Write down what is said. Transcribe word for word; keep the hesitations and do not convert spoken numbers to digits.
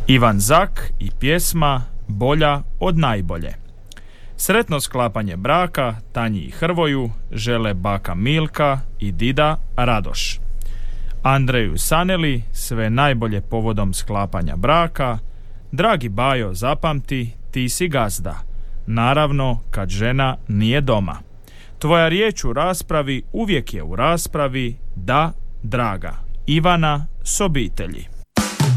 Ivan Zak i pjesma Bolja od najbolje. Sretno sklapanje braka Tanji i Hrvoju žele baka Milka i dida Radoš. Andreju Saneli sve najbolje povodom sklapanja braka. Dragi bajo, zapamti, ti si gazda. Naravno, kad žena nije doma. Tvoja riječ u raspravi uvijek je u raspravi, da, draga. Ivana s obitelji.